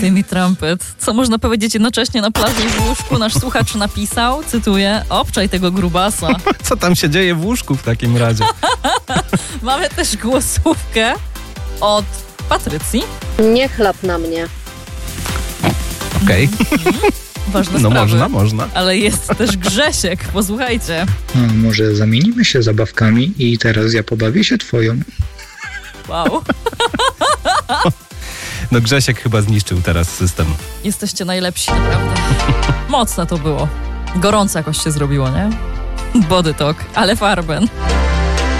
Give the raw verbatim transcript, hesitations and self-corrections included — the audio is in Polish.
Timmy Trumpet. Co można powiedzieć jednocześnie na plaży i w łóżku? Nasz słuchacz napisał, cytuję, obczaj tego grubasa. Co tam się dzieje w łóżku w takim razie? Mamy też głosówkę od Patrycji. Nie chlap na mnie. Okej. Okay. Ważne No sprawy. można, można. Ale jest też Grzesiek, posłuchajcie. No, może zamienimy się zabawkami i teraz ja pobawię się twoją. Wow. No Grzesiek chyba zniszczył teraz system. Jesteście najlepsi, naprawdę. Mocne to było. Gorąco jakoś się zrobiło, nie? Body talk, ale Farben.